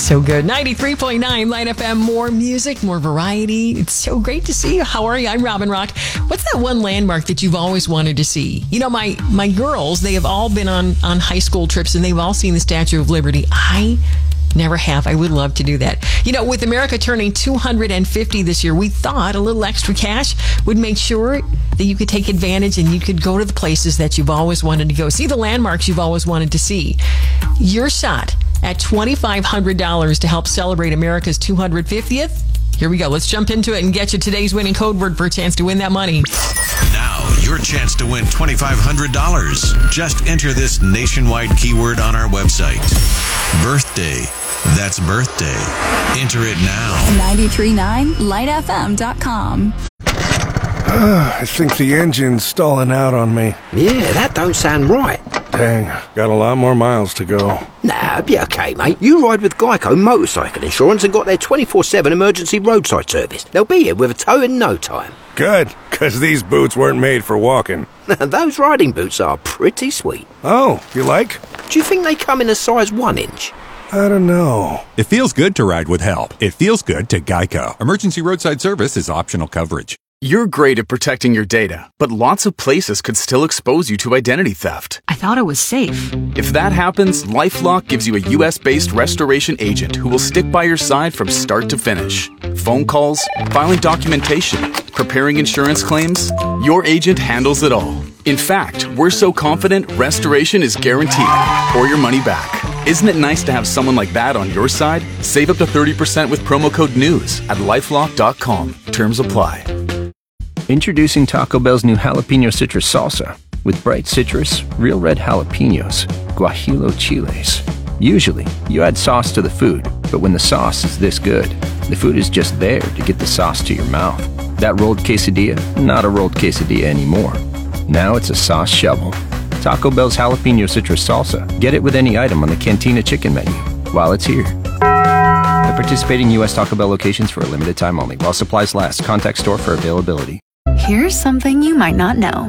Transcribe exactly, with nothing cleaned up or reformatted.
So good. ninety-three point nine Light F M. More music, more variety. It's so great to see you. How are you? I'm Robin Rock. What's that one landmark that you've always wanted to see? You know, my, my girls, they have all been on, on high school trips and they've all seen the Statue of Liberty. I never have. I would love to do that. You know, with America turning two hundred fifty this year, we thought a little extra cash would make sure that you could take advantage and you could go to the places that you've always wanted to go. See the landmarks you've always wanted to see. Your shot at twenty-five hundred dollars to help celebrate America's two hundred fiftieth. Here we go. Let's jump into it and get you today's winning code word for a chance to win that money. Now, your chance to win twenty-five hundred dollars. Just enter this nationwide keyword on our website. Birthday. That's birthday. Enter it now. ninety-three point nine light f m dot com. I think the engine's stalling out on me. Yeah, that don't sound right. Dang, got a lot more miles to go. Nah, be okay, mate. You ride with Geico Motorcycle Insurance and got their twenty-four seven emergency roadside service. They'll be here with a tow in no time. Good, because these boots weren't made for walking. Those riding boots are pretty sweet. Oh, you like? Do you think they come in a size one inch? I don't know. It feels good to ride with help. It feels good to Geico. Emergency roadside service is optional coverage. You're great at protecting your data, but lots of places could still expose you to identity theft. I thought it was safe. If that happens, LifeLock gives you a U S-based restoration agent who will stick by your side from start to finish. Phone calls, filing documentation, preparing insurance claims, your agent handles it all. In fact, we're so confident restoration is guaranteed or your money back. Isn't it nice to have someone like that on your side? Save up to thirty percent with promo code NEWS at lifelock dot com. Terms apply. Introducing Taco Bell's new jalapeno citrus salsa with bright citrus, real red jalapenos, guajillo chiles. Usually, you add sauce to the food, but when the sauce is this good, the food is just there to get the sauce to your mouth. That rolled quesadilla, not a rolled quesadilla anymore. Now it's a sauce shovel. Taco Bell's jalapeno citrus salsa. Get it with any item on the Cantina chicken menu while it's here. At participating U S Taco Bell locations for a limited time only while supplies last. Contact store for availability. Here's something you might not know.